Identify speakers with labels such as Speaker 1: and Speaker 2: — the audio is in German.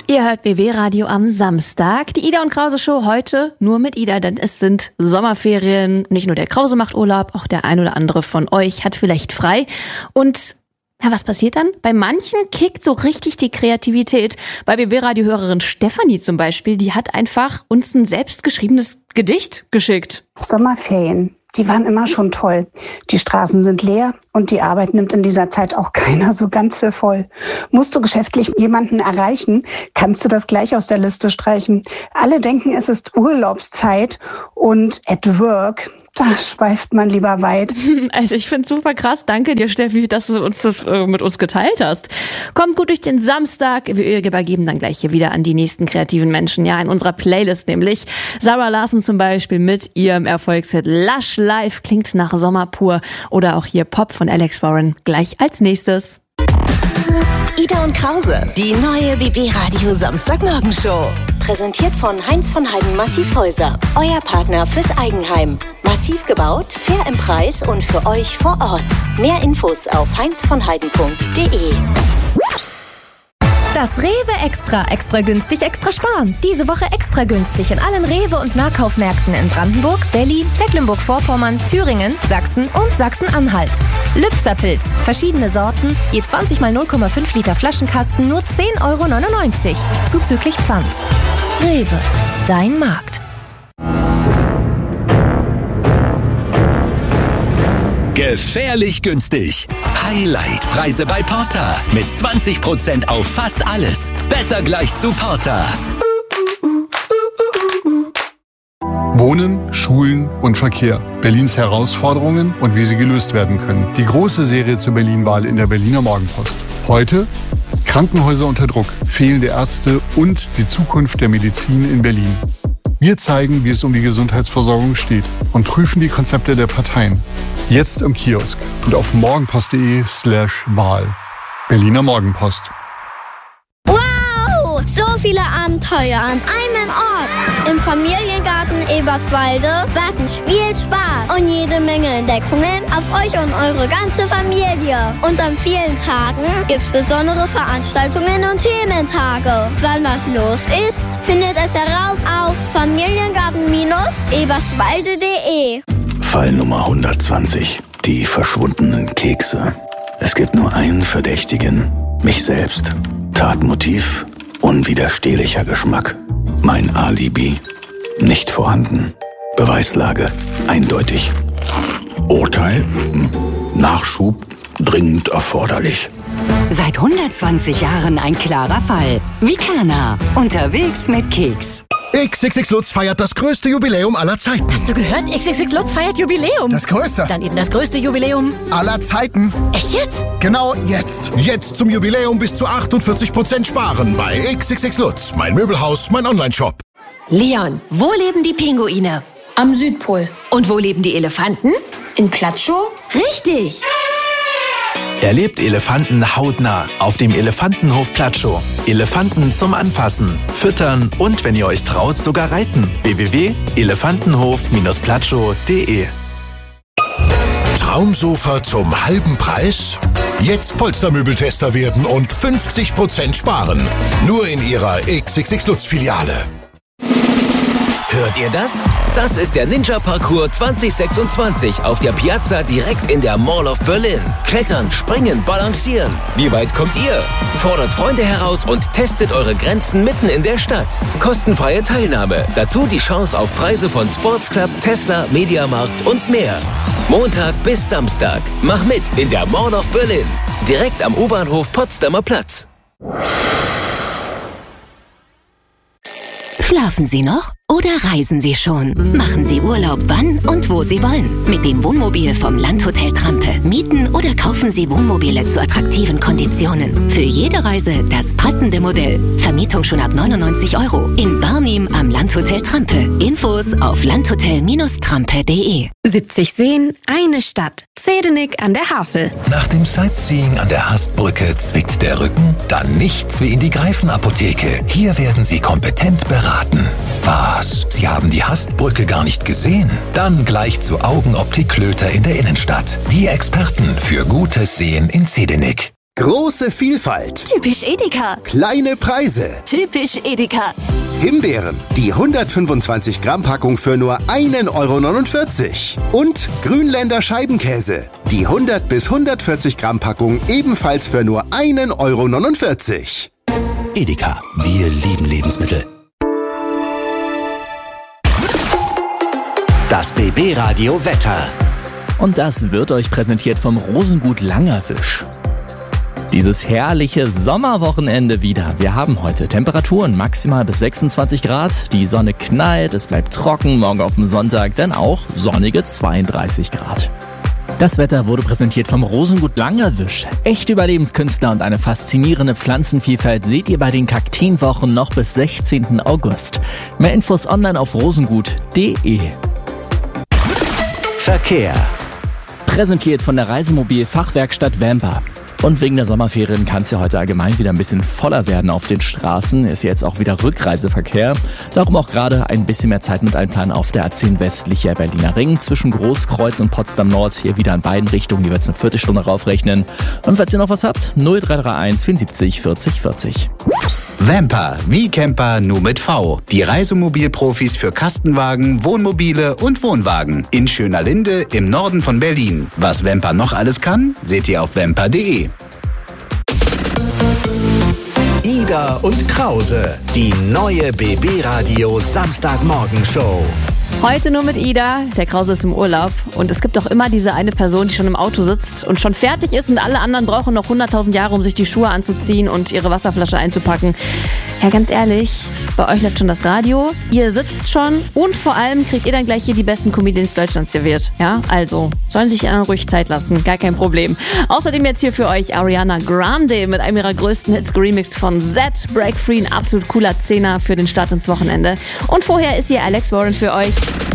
Speaker 1: Ihr hört BB Radio am Samstag. Die Ida und Krause Show heute nur mit Ida, denn es sind Sommerferien. Nicht nur der Krause macht Urlaub, auch der ein oder andere von euch hat vielleicht frei. Und ja, was passiert dann? Bei manchen kickt so richtig die Kreativität. Bei BB Radio-Hörerin Stefanie zum Beispiel, die hat einfach uns ein selbstgeschriebenes Gedicht geschickt.
Speaker 2: Sommerferien. Die waren immer schon toll. Die Straßen sind leer und die Arbeit nimmt in dieser Zeit auch keiner so ganz für voll. Musst du geschäftlich jemanden erreichen, kannst du das gleich aus der Liste streichen. Alle denken, es ist Urlaubszeit und at work, da schweift man lieber weit.
Speaker 1: Also ich find's super krass. Danke dir, Steffi, dass du uns das mit uns geteilt hast. Kommt gut durch den Samstag. Wir übergeben dann gleich hier wieder an die nächsten kreativen Menschen. Ja, in unserer Playlist nämlich. Sarah Larson zum Beispiel mit ihrem Erfolgshit Lush Life klingt nach Sommer pur. Oder auch hier Pop von Alex Warren gleich als nächstes.
Speaker 3: Ida und Krause, die neue BB Radio Samstagmorgenshow. Präsentiert von Heinz von Heiden Massivhäuser. Euer Partner fürs Eigenheim. Massiv gebaut, fair im Preis und für euch vor Ort. Mehr Infos auf heinzvonheiden.de.
Speaker 4: Das Rewe Extra günstig, extra sparen. Diese Woche extra günstig in allen Rewe- und Nahkaufmärkten in Brandenburg, Berlin, Mecklenburg-Vorpommern, Thüringen, Sachsen und Sachsen-Anhalt. Lübzer-Pilz, verschiedene Sorten, je 20 mal 0,5 Liter Flaschenkasten, nur 10,99 €, zuzüglich Pfand. Rewe, dein Markt.
Speaker 5: Gefährlich günstig. Highlight-Preise bei Porter. Mit 20% auf fast alles. Besser gleich zu Porter.
Speaker 6: Wohnen, Schulen und Verkehr. Berlins Herausforderungen und wie sie gelöst werden können. Die große Serie zur Berlin-Wahl in der Berliner Morgenpost. Heute Krankenhäuser unter Druck, fehlende Ärzte und die Zukunft der Medizin in Berlin. Wir zeigen, wie es um die Gesundheitsversorgung steht und prüfen die Konzepte der Parteien. Jetzt im Kiosk und auf morgenpost.de/Wahl. Berliner Morgenpost.
Speaker 7: Wow! So viele Abenteuer an einem Ort. Im Familiengarten Eberswalde warten Spiel, Spaß und jede Menge Entdeckungen auf euch und eure ganze Familie. Und an vielen Tagen gibt's besondere Veranstaltungen und Thementage. Wann was los ist, findet es heraus auf familiengarten-eberswalde.de.
Speaker 8: Fall Nummer 120. Die verschwundenen Kekse. Es gibt nur einen Verdächtigen. Mich selbst. Tatmotiv. Unwiderstehlicher Geschmack. Mein Alibi. Nicht vorhanden. Beweislage. Eindeutig. Urteil. Nachschub. Dringend erforderlich.
Speaker 9: Seit 120 Jahren ein klarer Fall. Vikana. Unterwegs mit Keks.
Speaker 10: XXX Lutz feiert das größte Jubiläum aller Zeiten.
Speaker 11: Hast du gehört? XXX Lutz feiert Jubiläum.
Speaker 10: Das größte.
Speaker 11: Dann eben das größte Jubiläum
Speaker 10: aller Zeiten.
Speaker 11: Echt jetzt?
Speaker 10: Genau jetzt. Jetzt zum Jubiläum bis zu 48% sparen bei XXX Lutz. Mein Möbelhaus, mein Onlineshop.
Speaker 12: Leon, wo leben die Pinguine?
Speaker 13: Am Südpol.
Speaker 12: Und wo leben die Elefanten?
Speaker 13: In Platschow?
Speaker 12: Richtig.
Speaker 14: Erlebt Elefanten hautnah auf dem Elefantenhof Platschow. Elefanten zum Anfassen, Füttern und, wenn ihr euch traut, sogar reiten. www.elefantenhof-platschow.de.
Speaker 10: Traumsofa zum halben Preis? Jetzt Polstermöbeltester werden und 50% sparen. Nur in Ihrer XXX Lutz Filiale.
Speaker 15: Hört ihr das? Das ist der Ninja Parcours 2026 auf der Piazza direkt in der Mall of Berlin. Klettern, springen, balancieren. Wie weit kommt ihr? Fordert Freunde heraus und testet eure Grenzen mitten in der Stadt. Kostenfreie Teilnahme. Dazu die Chance auf Preise von Sports Club, Tesla, Mediamarkt und mehr. Montag bis Samstag. Mach mit in der Mall of Berlin. Direkt am U-Bahnhof Potsdamer Platz.
Speaker 9: Schlafen Sie noch oder reisen Sie schon? Machen Sie Urlaub wann und wo Sie wollen. Mit dem Wohnmobil vom Landhotel Trampe. Mieten oder kaufen Sie Wohnmobile zu attraktiven Konditionen. Für jede Reise das passende Modell. Vermietung schon ab 99 € in Barnim am Landhotel Trampe. Infos auf landhotel-trampe.de.
Speaker 4: 70 Seen, eine Stadt. Zedenik an der Havel.
Speaker 16: Nach dem Sightseeing an der Hastbrücke zwickt der Rücken? Dann nichts wie in die Greifenapotheke. Hier werden Sie kompetent beraten. Was? Sie haben die Hastbrücke gar nicht gesehen? Dann gleich zu Augenoptik Klöter in der Innenstadt. Die Experten für gutes Sehen in Zedenik.
Speaker 17: Große Vielfalt.
Speaker 12: Typisch Edeka.
Speaker 17: Kleine Preise.
Speaker 12: Typisch Edeka.
Speaker 17: Himbeeren, die 125 Gramm Packung für nur 1,49 €. Und Grünländer Scheibenkäse, die 100 bis 140 Gramm Packung ebenfalls für nur 1,49 €.
Speaker 8: Edeka, wir lieben Lebensmittel.
Speaker 5: Das BB-Radio Wetter.
Speaker 18: Und das wird euch präsentiert vom Rosengut Langerwisch. Dieses herrliche Sommerwochenende wieder. Wir haben heute Temperaturen maximal bis 26 Grad. Die Sonne knallt, es bleibt trocken. Morgen auf dem Sonntag dann auch sonnige 32 Grad. Das Wetter wurde präsentiert vom Rosengut Langerwisch. Echte Überlebenskünstler und eine faszinierende Pflanzenvielfalt seht ihr bei den Kakteen-Wochen noch bis 16. August. Mehr Infos online auf rosengut.de.
Speaker 5: Verkehr.
Speaker 18: Präsentiert von der Reisemobil-Fachwerkstatt Vamper. Und wegen der Sommerferien kann es ja heute allgemein wieder ein bisschen voller werden auf den Straßen. Ist jetzt auch wieder Rückreiseverkehr. Darum auch gerade ein bisschen mehr Zeit mit einplanen auf der A10 westlicher Berliner Ring zwischen Großkreuz und Potsdam Nord. Hier wieder in beiden Richtungen jeweils eine Viertelstunde raufrechnen. Und falls ihr noch was habt, 0331 74 40 40.
Speaker 19: Vamper, wie Camper, nur mit V. Die Reisemobilprofis für Kastenwagen, Wohnmobile und Wohnwagen. In Schönerlinde im Norden von Berlin. Was Vamper noch alles kann, seht ihr auf vamper.de.
Speaker 5: Ida und Krause, die neue BB-Radio Samstagmorgenshow.
Speaker 1: Heute nur mit Ida, der Krause ist im Urlaub und es gibt auch immer diese eine Person, die schon im Auto sitzt und schon fertig ist und alle anderen brauchen noch 100.000 Jahre, um sich die Schuhe anzuziehen und ihre Wasserflasche einzupacken. Ja, ganz ehrlich, bei euch läuft schon das Radio, ihr sitzt schon und vor allem kriegt ihr dann gleich hier die besten Comedians Deutschlands serviert. Ja, also sollen sich die anderen ruhig Zeit lassen, gar kein Problem. Außerdem jetzt hier für euch Ariana Grande mit einem ihrer größten Hits geremixed von Z, Break Free, ein absolut cooler Zehner für den Start ins Wochenende. Und vorher ist hier Alex Warren für euch.